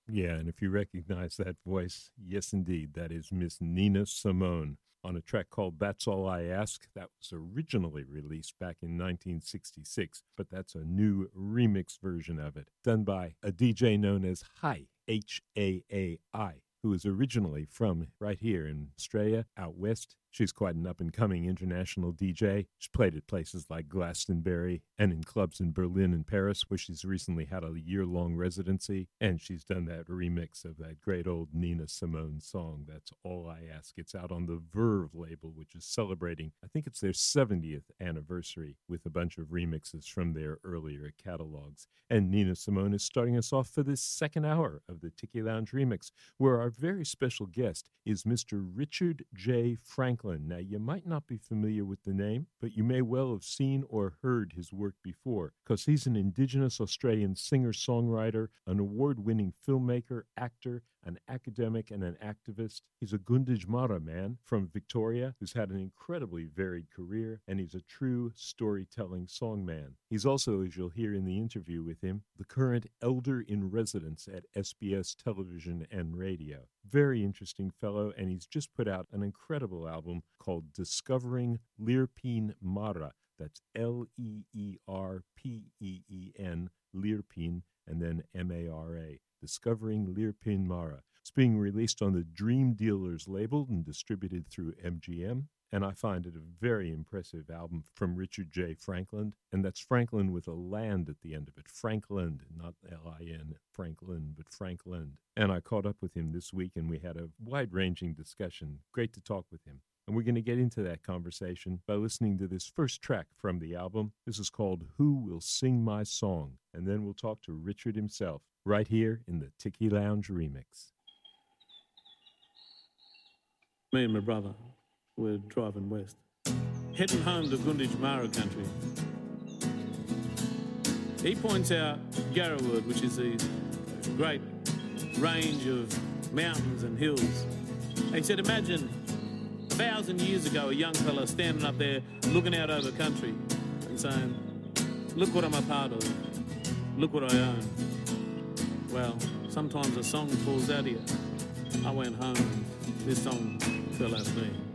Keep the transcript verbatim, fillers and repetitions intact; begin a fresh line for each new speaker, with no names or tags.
Yeah, and if you recognize that voice, yes, indeed, that is Miss Nina Simone on a track called That's All I Ask. That was originally released back in nineteen sixty-six, but that's a new remix version of it, done by a D J known as Hai, H A A I, who is originally from right here in Australia, out west. She's quite an up-and-coming international D J. She's played at places like Glastonbury and in clubs in Berlin and Paris, where she's recently had a year-long residency, and she's done that remix of that great old Nina Simone song, That's All I Ask. It's out on the Verve label, which is celebrating, I think it's their seventieth anniversary, with a bunch of remixes from their earlier catalogs. And Nina Simone is starting us off for this second hour of the Tiki Lounge Remix, where our very special guest is Mister Richard J. Franklin. Now, you might not be familiar with the name, but you may well have seen or heard his work before, because he's an Indigenous Australian singer-songwriter, an award-winning filmmaker, actor, an academic, and an activist. He's a Gunditj Mara man from Victoria who's had an incredibly varied career, and he's a true storytelling songman. He's also, as you'll hear in the interview with him, the current elder in residence at S B S Television and Radio. Very interesting fellow, and he's just put out an incredible album called Discovering Leerpeen Mara. That's L E E R P E E N, Leerpeen, and then M A R A. Discovering Leerpeen Mara. It's being released on the Dream Dealers label and distributed through M G M, and I find it a very impressive album from Richard J. Franklin, and that's Franklin with a land at the end of it. Frankland, not L I N, Franklin, but Frankland. And I caught up with him this week, and we had a wide-ranging discussion. Great to talk with him. And we're going to get into that conversation by listening to this first track from the album. This is called Who Will Sing My Song? And then we'll talk to Richard himself right here in the Tiki Lounge Remix.
Me and my brother were driving west, heading home to Gunditj Mara country. He points out Garrawood, which is a great range of mountains and hills. He said, imagine a thousand years ago, a young fella standing up there looking out over country and saying, look what I'm a part of, look what I own. Well, sometimes a song falls out of you. I went home, this song fell out of me.